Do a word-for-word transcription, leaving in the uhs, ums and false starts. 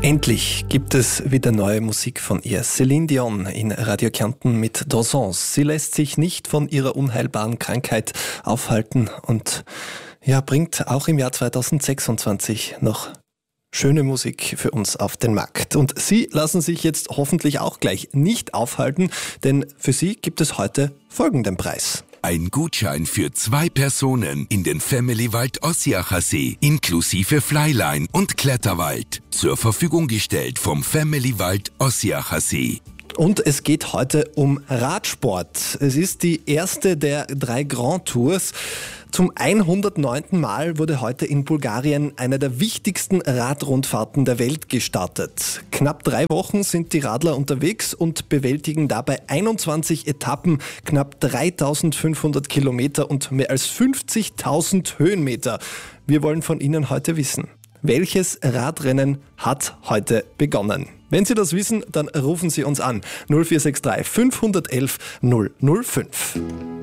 Endlich gibt es wieder neue Musik von ihr. Céline Dion in Radio Kärnten mit Dansons. Sie lässt sich nicht von ihrer unheilbaren Krankheit aufhalten und ja, bringt auch im Jahr zweitausendsechsundzwanzig noch schöne Musik für uns auf den Markt. Und Sie lassen sich jetzt hoffentlich auch gleich nicht aufhalten, denn für Sie gibt es heute folgenden Preis. Ein Gutschein für zwei Personen in den Family Wald Ossiacher See, inklusive Flyline und Kletterwald. Zur Verfügung gestellt vom Family Wald Ossiacher See. Und es geht heute um Radsport. Es ist die erste der drei Grand Tours. Zum hundertneunten Mal wurde heute in Bulgarien eine der wichtigsten Radrundfahrten der Welt gestartet. Knapp drei Wochen sind die Radler unterwegs und bewältigen dabei einundzwanzig Etappen, knapp dreitausendfünfhundert Kilometer und mehr als fünfzigtausend Höhenmeter. Wir wollen von Ihnen heute wissen, welches Radrennen hat heute begonnen? Wenn Sie das wissen, dann rufen Sie uns an null vier sechs drei fünf eins eins null null fünf.